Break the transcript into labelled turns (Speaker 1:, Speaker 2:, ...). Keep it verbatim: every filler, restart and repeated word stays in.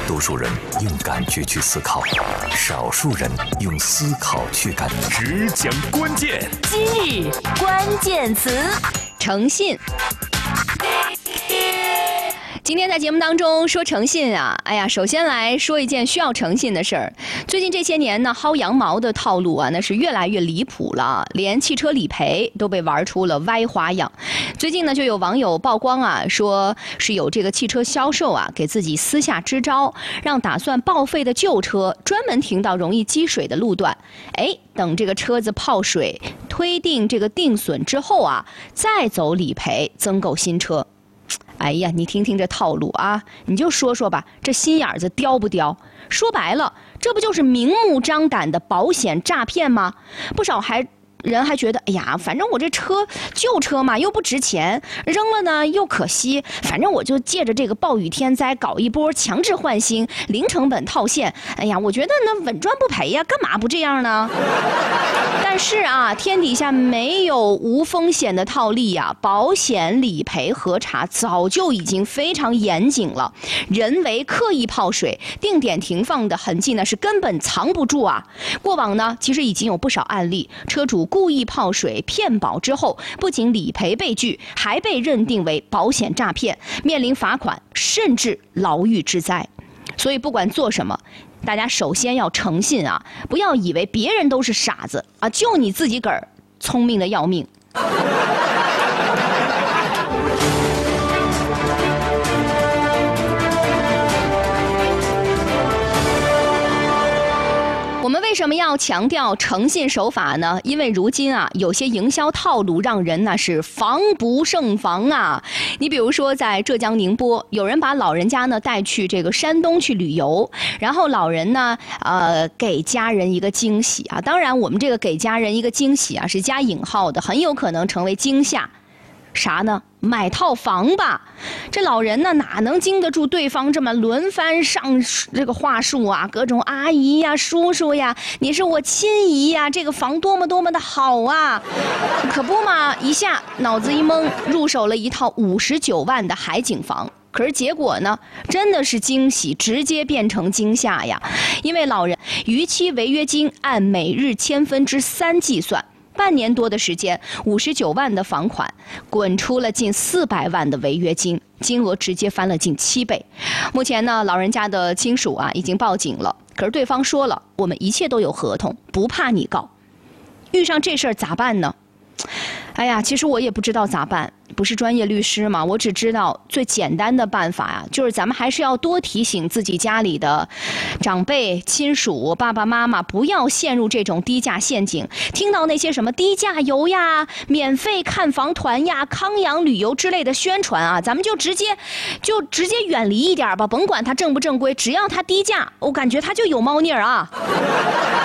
Speaker 1: 多数人用感觉去思考，少数人用思考去感觉。
Speaker 2: 只讲关键，
Speaker 3: 今日关键词：诚信。今天在节目当中说诚信啊，哎呀，首先来说一件需要诚信的事儿。最近这些年呢，薅羊毛的套路啊，那是越来越离谱了，连汽车理赔都被玩出了歪花样。最近呢，就有网友曝光啊，说是有这个汽车销售啊，给自己私下支招，让打算报废的旧车专门停到容易积水的路段，哎，等这个车子泡水，推定这个定损之后啊，再走理赔，增购新车。哎呀，你听听这套路啊，你就说说吧，这心眼子刁不刁？说白了，这不就是明目张胆的保险诈骗吗？不少还人还觉得，哎呀，反正我这车旧车嘛，又不值钱，扔了呢又可惜，反正我就借着这个暴雨天灾搞一波强制换新，零成本套现。哎呀，我觉得呢稳赚不赔呀，干嘛不这样呢？但是啊，天底下没有无风险的套利呀、啊，保险理赔核查早就已经非常严谨了，人为刻意泡水、定点停放的痕迹呢是根本藏不住啊。过往呢，其实已经有不少案例，车主故意泡水骗保之后，不仅理赔被拒，还被认定为保险诈骗，面临罚款甚至牢狱之灾。所以不管做什么，大家首先要诚信啊，不要以为别人都是傻子啊，就你自己个儿聪明的要命。我们为什么要强调诚信守法呢？因为如今啊，有些营销套路让人呢是防不胜防啊。你比如说，在浙江宁波，有人把老人家呢带去这个山东去旅游，然后老人呢，呃，给家人一个惊喜啊。当然，我们这个给家人一个惊喜啊，是加引号的，很有可能成为惊吓。啥呢？买套房吧。这老人呢哪能经得住对方这么轮番上这个话术啊，各种阿姨呀、叔叔呀，你是我亲姨呀，这个房多么多么的好啊，可不嘛，一下脑子一懵，入手了一套五十九万的海景房。可是结果呢，真的是惊喜直接变成惊吓呀，因为老人逾期违约金按每日千分之三计算，半年多的时间，五十九万的房款滚出了近四百万的违约金，金额直接翻了近七倍。目前呢，老人家的亲属啊已经报警了，可是对方说了，我们一切都有合同，不怕你告。遇上这事儿咋办呢？哎呀，其实我也不知道咋办，不是专业律师嘛，我只知道最简单的办法呀、啊，就是咱们还是要多提醒自己家里的长辈、亲属、爸爸妈妈，不要陷入这种低价陷阱。听到那些什么低价游呀、免费看房团呀、康养旅游之类的宣传啊，咱们就直接就直接远离一点吧，甭管它正不正规，只要它低价，我感觉它就有猫腻儿啊。